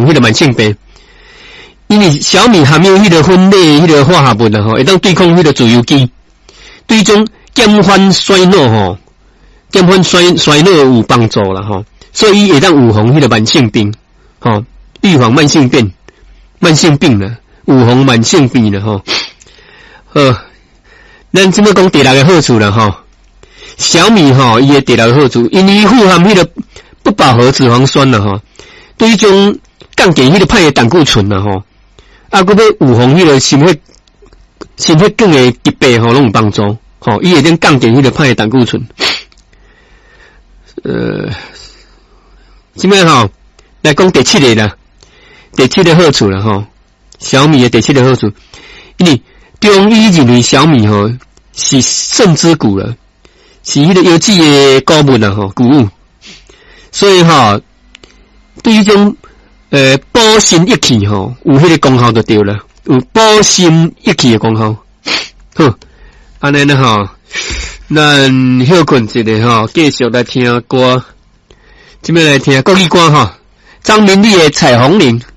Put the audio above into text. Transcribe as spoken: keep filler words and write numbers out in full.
迄个慢性病。因为小米含有迄个酚类迄个化合物啊吼，会当对抗迄个自由基，对种减缓衰老吼，减缓衰衰老有帮助啦吼，所以会当预防迄个慢性病，吼，预防慢性病，慢性病啦，预防慢性病啦吼。好，咱即么讲第六个好处啦吼，小米吼伊诶第六个好处，因为富含迄个不饱和脂肪酸啦吼，对种降低迄个歹诶胆固醇啦吼。啊，佮要预防迄个心血心血管诶疾病吼，拢有帮助。吼，伊会当降低迄个歹诶胆固醇。呃，即摆吼来讲第七个啦，第七个好处啦吼，小米诶第七个好处，因为中医认为小米吼是肾之谷啦，是迄个有机诶谷物啦吼，谷物，所以吼对于种。呃，补心益气吼，有迄个功效就对了，有补心益气的功效。好，安尼呢吼，咱休困一下吼，继续来听歌，这边来听国语歌吼，张明丽的《彩虹岭》。